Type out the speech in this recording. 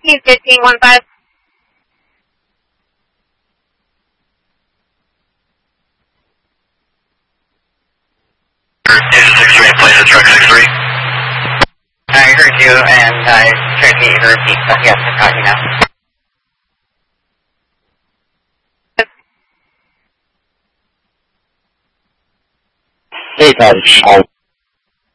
1515. Engine 63, place the truck 63. I heard you, and I tried to get you to repeat, but yes, I got you now. Hey, guys.